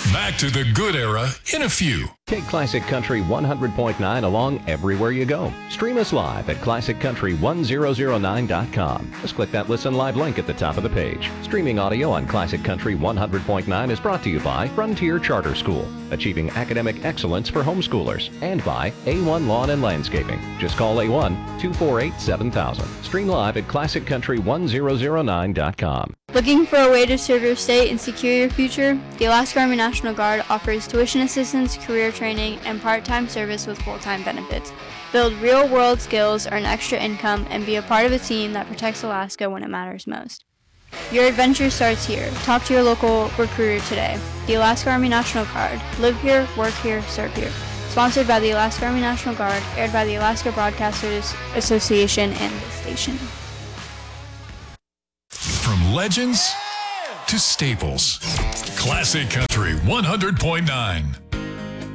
Back to the good era in a few. Take Classic Country 100.9 along everywhere you go. Stream us live at classiccountry1009.com. Just click that Listen Live link at the top of the page. Streaming audio on Classic Country 100.9 is brought to you by Frontier Charter School, achieving academic excellence for homeschoolers, and by A1 Lawn and Landscaping. Just call A1-248-7000. Stream live at classiccountry1009.com. Looking for a way to serve your state and secure your future? The Alaska Army National Guard offers tuition assistance, career training, and part-time service with full-time benefits. Build real-world skills, earn extra income, and be a part of a team that protects Alaska when it matters most. Your adventure starts here. Talk to your local recruiter today. The Alaska Army National Guard. Live here, work here, serve here. Sponsored by the Alaska Army National Guard, aired by the Alaska Broadcasters Association and this station. From legends to staples. Classic Country 100.9.